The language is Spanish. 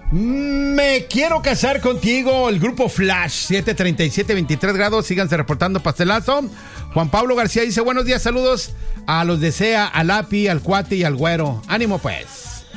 Me quiero casar contigo. El grupo Flash, 737, 23 grados. Síganse reportando pastelazo. Juan Pablo García dice: buenos días, saludos a los de SEA, al API, al Cuate y al Güero. Ánimo pues.